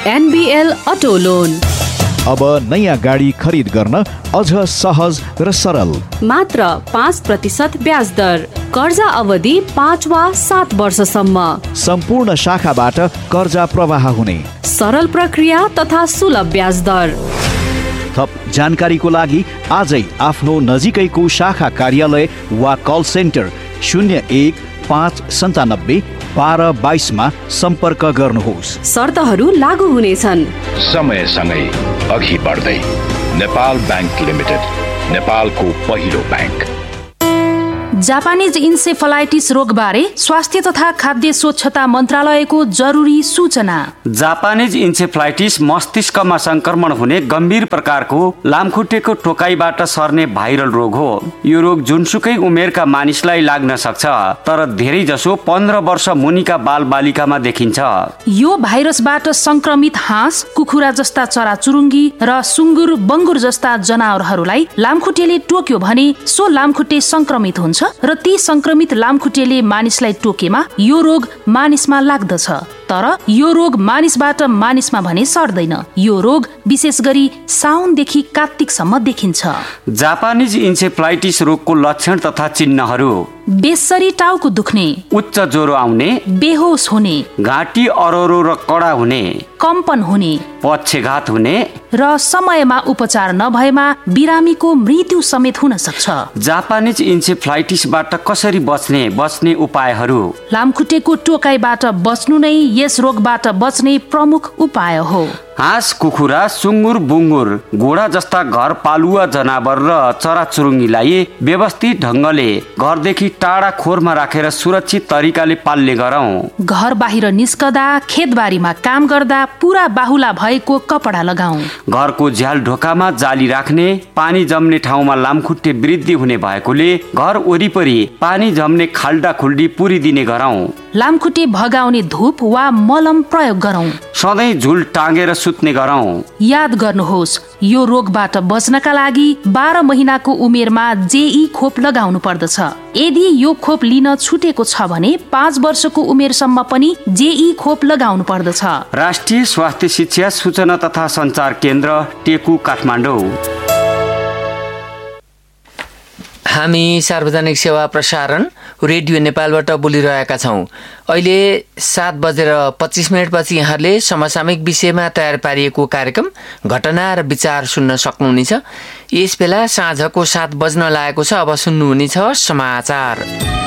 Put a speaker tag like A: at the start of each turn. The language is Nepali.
A: NBL auto loan.
B: अब नयाँ गाडी खरिद गर्न अझ सहज र सरल।
A: मात्र 5% ब्याज दर। कर्जा अवधि 5 वा 7 वर्षसम्म।
B: सम्पूर्ण शाखाबाट कर्जा प्रवाह हुने।
A: सरल प्रक्रिया तथा सुलभ ब्याज दर।
B: थप जानकारीको लागि आजै आफ्नो नजिकैको शाखा कार्यालय वा कल सेन्टर 01-597-1222 मा सम्पर्क गर्नुहोस्।
A: शर्तहरू लागू हुनेछन्।
C: समयसँगै अघि बढ्दै नेपाल बैंक लिमिटेड, नेपालको पहिलो बैंक।
D: जापानिज इन्सेफलाइटिस रोगबारे स्वास्थ्य तथा खाद्य स्वच्छता मन्त्रालयको जरुरी सूचना।
E: जापानिज इन्सेफलाइटिस मस्तिष्कमा संक्रमण हुने गम्भीर प्रकारको लामखुट्टेको टोकाइबाट सर्ने भाइरल रोग हो। यो रोग जुनसुकै उमेरका मानिसलाई लाग्न सक्छ, तर धेरै जसो 15 वर्ष मुनिका बालबालिकामा देखिन्छ।
D: यो भाइरसबाट संक्रमित हाँस, कुखुरा जस्ता चराचुरुङ्गी र सुँगुर, बङ्गुर जस्ता जनावरहरूलाई लामखुट्टेले टोक्यो भने सो लामखुट्टे संक्रमित हुन्छ र ती संक्रमित लामखुट्टेले मानिसलाई टोकेमा यो रोग मानिसमा लाग्दछ। तर यो रोग मानिसबाट मानिसमा भने सर्दैन। यो रोग विशेष गरी साउनदेखि कार्तिकसम्म देखिन्छ।
E: जापानिज इन्सेफ्लाइटिस रोगको लक्षण तथा चिन्हहरू:
D: बेसरी टाउको दुख्ने,
E: उच्च ज्वरो आउने,
D: बेहोस हुने,
E: घाँटी अरोरो र कडा हुने,
D: कम्पन हुने,
E: पक्षघात हुने
D: र समयमा उपचार नभएमा बिरामीको मृत्यु समेत हुन सक्छ।
E: जापानिज इन्सेफ्लाइटिसबाट कसरी बच्ने उपायहरू:
D: लामखुट्टेको टोकाइबाट बच्नु नै यस रोगबाट बच्ने प्रमुख उपाय हो।
E: हाँस, कुखुरा, सुँगुर, बुङ्गुर, घोडा जस्ता घर पालुवा जनावर र चराचुरुङ्गीलाई व्यवस्थित ढङ्गले घरदेखि टाढा खोरमा राखेर सुरक्षित तरिकाले पाल्ने गरौँ।
D: घर बाहिर निस्कदा, खेतबारीमा काम गर्दा पुरा बाहुला भएको कपडा लगाऊ।
E: घरको झ्याल ढोकामा जाली राख्ने, पानी जम्ने ठाउँमा लामखुट्टे वृद्धि हुने भएकोले घर वरिपरि पानी जम्ने खाल्डा खुल्डी पुरिदिने गरौँ।
D: लामखुट्टे भगाउने धूप वा मलम प्रयोग गरौँ।
E: सधैँ झुल टाँगेर सुत्ने गरौँ।
D: याद गर्नुहोस्, यो रोगबाट बच्नका लागि 12 महिनाको उमेरमा जेई खोप लगाउनु पर्दछ। यदि यो खोप लिन छुटेको छ भने 5 वर्षको उमेरसम्म पनि जेई खोप लगाउनु पर्दछ।
E: राष्ट्रिय स्वास्थ्य शिक्षा सूचना तथा सञ्चार केन्द्र, टेकु, काठमाडौँ।
F: हामी सार्वजनिक सेवा प्रसारण रेडियो नेपालबाट बोलिरहेका छौँ। अहिले 7:25 पछि यहाँले समसामयिक विषयमा तयार पारिएको कार्यक्रम घटना र विचार सुन्न सक्नुहुनेछ। यस बेला साँझको 7 बज्न लागेको छ। अब सुन्नुहुनेछ समाचार।